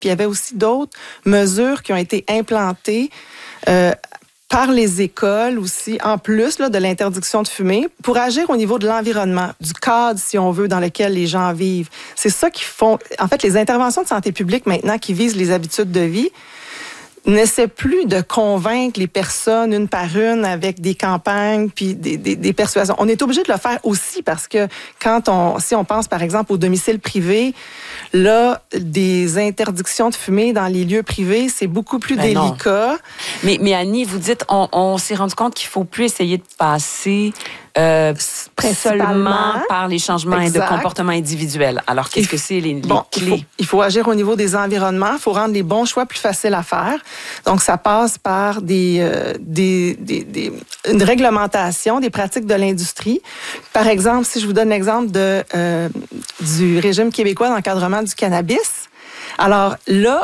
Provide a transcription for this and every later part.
Puis il y avait aussi d'autres mesures qui ont été implantées par les écoles aussi, en plus là, de l'interdiction de fumer, pour agir au niveau de l'environnement, du cadre, si on veut, dans lequel les gens vivent. C'est ça qui font... En fait, les interventions de santé publique maintenant qui visent les habitudes de vie n'essaie plus de convaincre les personnes une par une avec des campagnes puis des persuasions. On est obligé de le faire aussi parce que si on pense par exemple au domicile privé, là, des interdictions de fumer dans les lieux privés, c'est beaucoup plus délicat. Mais Annie, vous dites, on s'est rendu compte qu'il faut plus essayer de passer seulement par les changements de comportement individuel. Alors, qu'est-ce que c'est les clés? Il faut agir au niveau des environnements. Il faut rendre les bons choix plus faciles à faire. Donc, ça passe par une réglementation des pratiques de l'industrie. Par exemple, si je vous donne l'exemple du régime québécois d'encadrement du cannabis. Alors là,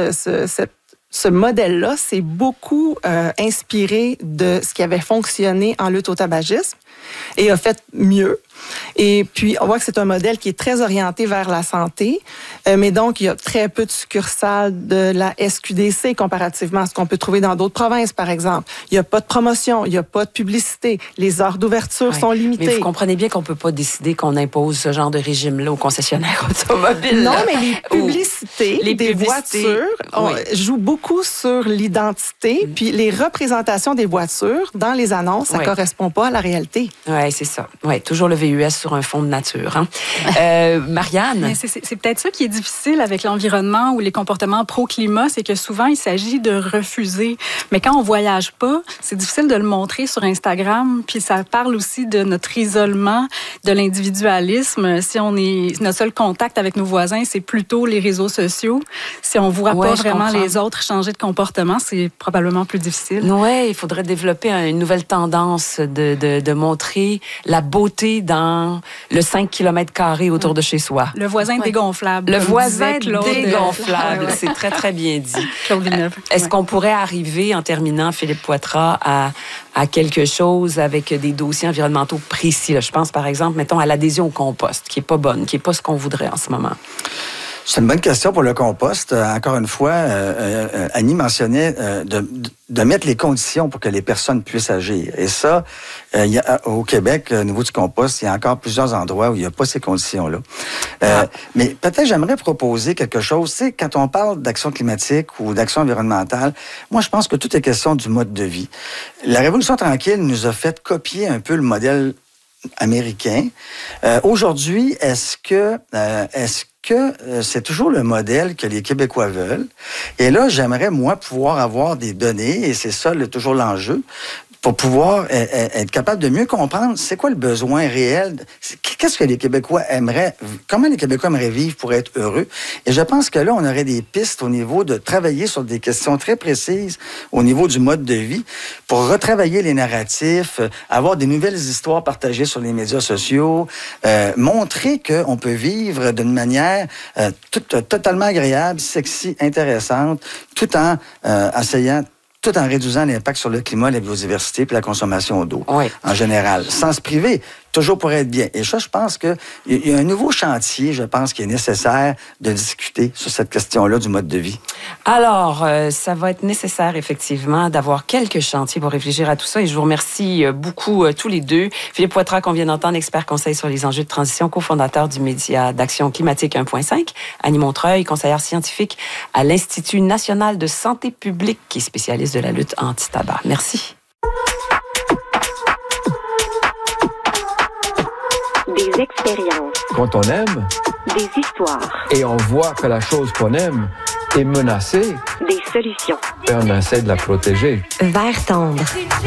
ce modèle-là s'est beaucoup inspiré de ce qui avait fonctionné en lutte au tabagisme et a fait mieux. Et puis, on voit que c'est un modèle qui est très orienté vers la santé, mais donc, il y a très peu de succursales de la SQDC comparativement à ce qu'on peut trouver dans d'autres provinces, par exemple. Il n'y a pas de promotion, il n'y a pas de publicité, les heures d'ouverture sont limitées. Mais vous comprenez bien qu'on ne peut pas décider qu'on impose ce genre de régime-là aux concessionnaires automobiles. Non, mais les publicités des voitures jouent beaucoup sur l'identité, puis les représentations des voitures dans les annonces, ça ne correspond pas à la réalité. Oui, c'est ça. Oui, toujours le VUS sur un fond de nature. Hein? Marianne? C'est peut-être ça qui est difficile avec l'environnement ou les comportements pro-climat, c'est que souvent, il s'agit de refuser. Mais quand on voyage pas, c'est difficile de le montrer sur Instagram. Puis ça parle aussi de notre isolement, de l'individualisme. Si notre seul contact avec nos voisins, c'est plutôt les réseaux sociaux. Si on voit pas vraiment les autres changer de comportement, c'est probablement plus difficile. Oui, il faudrait développer une nouvelle tendance de montrer la beauté dans le 5 km² autour de chez soi. Le voisin dégonflable. Le voisin dégonflable, c'est très, très bien dit. Claude Villeneuve. Est-ce qu'on pourrait arriver, en terminant, Philippe Poitras, à quelque chose avec des dossiers environnementaux précis? Là, je pense, par exemple, mettons, à l'adhésion au compost, qui n'est pas bonne, qui n'est pas ce qu'on voudrait en ce moment. C'est une bonne question pour le compost. Encore une fois, Annie mentionnait de mettre les conditions pour que les personnes puissent agir. Et ça, au Québec, au niveau du compost, il y a encore plusieurs endroits où il n'y a pas ces conditions-là. Mais peut-être j'aimerais proposer quelque chose. Tu sais, quand on parle d'action climatique ou d'action environnementale, moi, je pense que tout est question du mode de vie. La Révolution tranquille nous a fait copier un peu le modèle américain. Aujourd'hui, est-ce que c'est toujours le modèle que les Québécois veulent? Et là, j'aimerais, moi, pouvoir avoir des données, et c'est ça toujours l'enjeu, pour pouvoir être capable de mieux comprendre c'est quoi le besoin réel, qu'est-ce que les Québécois aimeraient, comment les Québécois aimeraient vivre pour être heureux. Et je pense que là, on aurait des pistes au niveau de travailler sur des questions très précises au niveau du mode de vie pour retravailler les narratifs, avoir des nouvelles histoires partagées sur les médias sociaux, montrer qu'on peut vivre d'une manière totalement agréable, sexy, intéressante, tout en réduisant l'impact sur le climat, la biodiversité et la consommation d'eau en général, sans se priver, toujours pour être bien. Et ça, je pense qu'il y a un nouveau chantier, je pense, qui est nécessaire de discuter sur cette question-là du mode de vie. Alors, ça va être nécessaire, effectivement, d'avoir quelques chantiers pour réfléchir à tout ça. Et je vous remercie beaucoup, tous les deux. Philippe Poitras, qu'on vient d'entendre, expert conseil sur les enjeux de transition, cofondateur du média d'Action climatique 1.5. Annie Montreuil, conseillère scientifique à l'Institut national de santé publique, qui est spécialiste de la lutte anti-tabac. Merci. Des expériences. Quand on aime, des histoires. Et on voit que la chose qu'on aime est menacée, des solutions. on essaie de la protéger. Vert tendre.